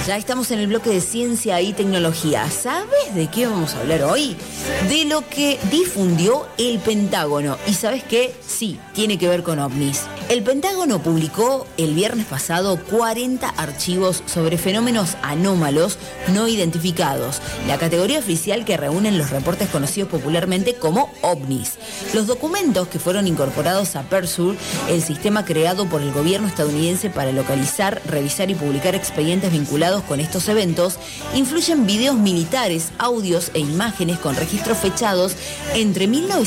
Ya estamos en el bloque de ciencia y tecnología. ¿Sabes de qué vamos a hablar hoy? De lo que difundió el Pentágono. ¿Y sabes qué? Sí, tiene que ver con ovnis. El Pentágono publicó el viernes pasado 40 archivos sobre fenómenos anómalos no identificados, la categoría oficial que reúnen los reportes conocidos popularmente como ovnis. Los documentos que fueron incorporados a PERSUR, el sistema creado por el gobierno estadounidense para localizar, revisar y publicar expedientes vinculados con estos eventos, incluyen videos militares, audios e imágenes con registros fechados entre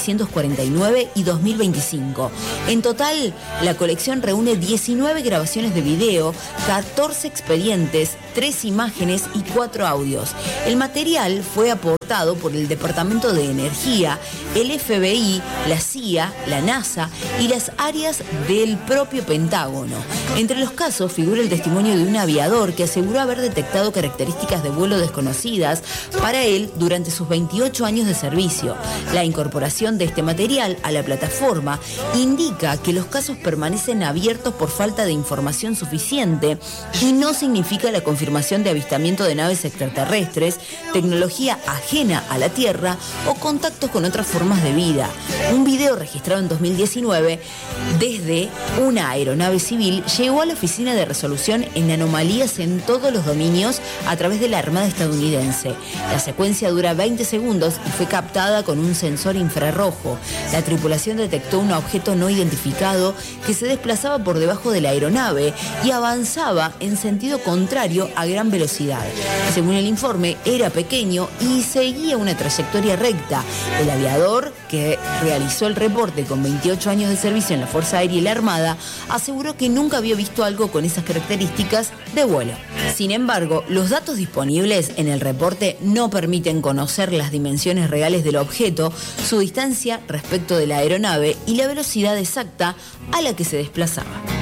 1949 y 2025. En total, la colección reúne 19 grabaciones de video, 14 expedientes, 3 imágenes y 4 audios. El material fue aportado por el Departamento de Energía, el FBI, la CIA, la NASA y las áreas del propio Pentágono. Entre los casos figura el testimonio de un aviador que aseguró haber detectado características de vuelo desconocidas para él durante sus 28 años de servicio. La incorporación de este material a la plataforma indica que los casos permanecen abiertos por falta de información suficiente y no significa la confirmación de avistamiento de naves extraterrestres, tecnología ajena a la Tierra o contactos con otras formas de vida. Un video registrado en 2019 desde una aeronave civil llegó a la Oficina de Resolución en Anomalías en todos los dominios a través de la Armada estadounidense. La secuencia dura 20 segundos y fue captada con un sensor infrarrojo. La tripulación detectó un objeto no identificado que se desplazaba por debajo de la aeronave y avanzaba en sentido contrario a gran velocidad. Según el informe, era pequeño y seguía una trayectoria recta. El aviador, que realizó el reporte con 28 años de servicio en la Fuerza Aérea y la Armada, aseguró que nunca había visto algo con esas características de vuelo. Sin embargo, los datos disponibles en el reporte no permiten conocer las dimensiones reales del objeto, su distancia respecto de la aeronave y la velocidad exacta a la que se desplazaba.